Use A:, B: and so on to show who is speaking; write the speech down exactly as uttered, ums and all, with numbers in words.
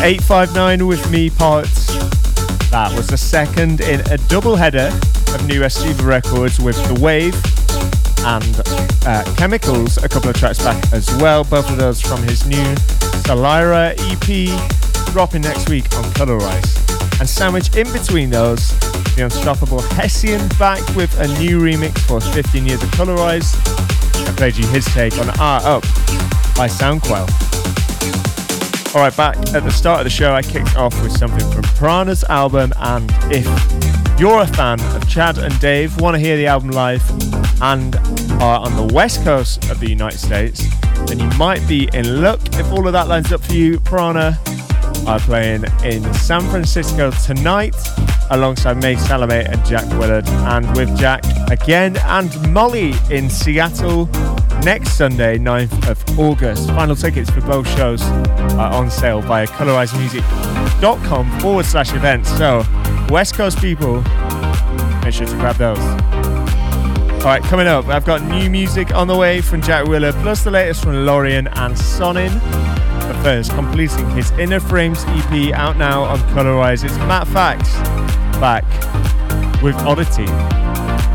A: eight five nine with me parts. That was the second in a double header of new Estiva records with The Wave and uh, Chemicals a couple of tracks back as well. Both of those from his new Salira E P dropping next week on Colorize. And sandwiched in between those, the unstoppable Hessian back with a new remix for fifteen years of Colorize. I played you his take on R Up by Soundquell. Alright, back at the start of the show, I kicked off with something from Piranha's album, and if you're a fan of Chad and Dave, want to hear the album live, and are on the west coast of the United States, then you might be in luck if all of that lines up for you. Piranha are playing in San Francisco tonight, alongside May Salome and Jack Willard, and with Jack again and Molly in Seattle next Sunday, ninth of August. Final tickets for both shows are on sale via colorizemusic.com forward slash events. So, West Coast people, make sure to grab those. Alright, coming up, I've got new music on the way from Jack Willard, plus the latest from Lorien and Sonin. But first, completing his Inner Frames E P out now on Colorize, it's Matt Fax, back with Oddity.